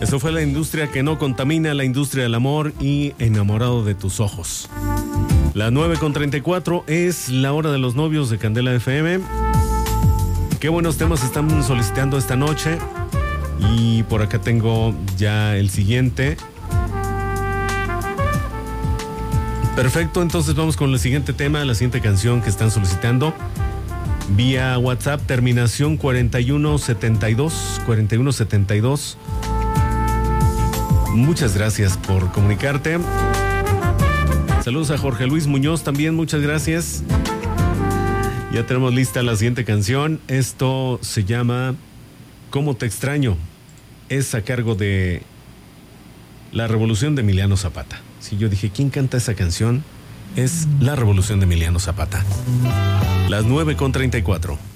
Eso fue La Industria que no contamina, La Industria del Amor y Enamorado de tus ojos. Las 9:34 es la hora de los novios de Candela FM. Qué buenos temas están solicitando esta noche. Y por acá tengo ya el siguiente. Perfecto, entonces vamos con el siguiente tema, la siguiente canción que están solicitando. Vía WhatsApp, terminación 4172. Muchas gracias por comunicarte. Saludos a Jorge Luis Muñoz también, muchas gracias. Ya tenemos lista la siguiente canción. Esto se llama ¿Cómo te extraño? Es a cargo de La Revolución de Emiliano Zapata. Si yo dije, ¿quién canta esa canción? Es La Revolución de Emiliano Zapata. Las 9:34.